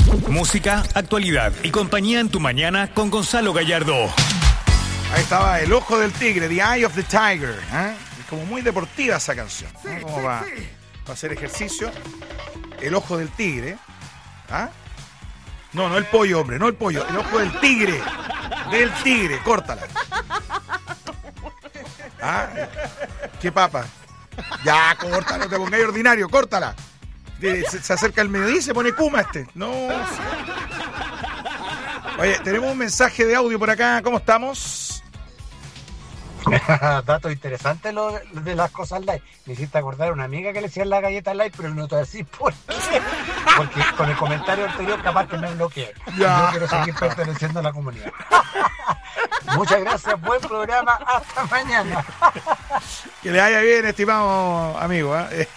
Música, actualidad y compañía en tu mañana con Gonzalo Gallardo. Ahí estaba El Ojo del Tigre, The Eye of the Tiger. Es como muy deportiva esa canción. Como va a hacer ejercicio. El Ojo del Tigre. No el pollo, hombre, no el pollo. El Ojo del Tigre. Del tigre, córtala. ¿Qué papa? Ya, córtala, no te pongáis ordinario, córtala. Se acerca el mediodía y se pone Kuma este. No. Oye, tenemos un mensaje de audio por acá. ¿Cómo estamos? Dato interesante lo de las cosas light. Me hiciste acordar a una amiga que le decían la galleta light, pero no te voy a decir por qué. Porque con el comentario anterior capaz que me bloqueé. Yo quiero seguir perteneciendo a la comunidad. Muchas gracias, buen programa, hasta mañana. Que le vaya bien, estimado amigo.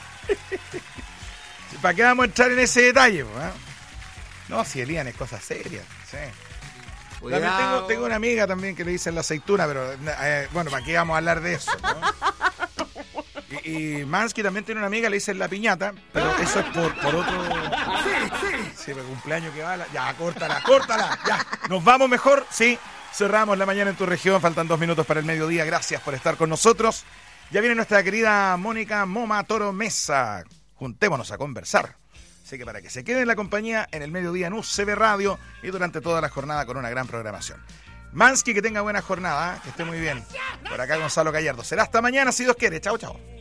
¿Para qué vamos a entrar en ese detalle? No, si Elian es cosa seria. Sí. También tengo una amiga también que le dicen la aceituna, pero bueno, ¿para qué vamos a hablar de eso? ¿No? Y Mansky también tiene una amiga, le dicen la piñata, pero eso es por otro... Sí, por cumpleaños que va. Ya, córtala, ya. Nos vamos mejor, sí. Cerramos la mañana en tu región, faltan 2 minutos para el mediodía. Gracias por estar con nosotros. Ya viene nuestra querida Mónica Moma Toro Mesa. Juntémonos a conversar. Así que para que se quede en la compañía en el mediodía en UCB Radio y durante toda la jornada con una gran programación. Mansky, que tenga buena jornada, que esté muy bien. Por acá Gonzalo Gallardo. Será hasta mañana si Dios quiere. Chao, chao.